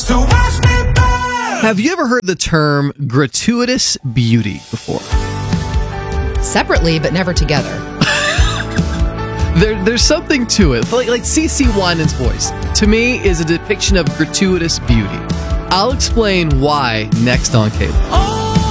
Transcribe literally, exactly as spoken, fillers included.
So watch me burn. Have you ever heard the term gratuitous beauty before? Separately, but never together. There, there's something to it. Like, like CeCe Winans' voice, to me, is a depiction of gratuitous beauty. I'll explain why next on Cable. Oh,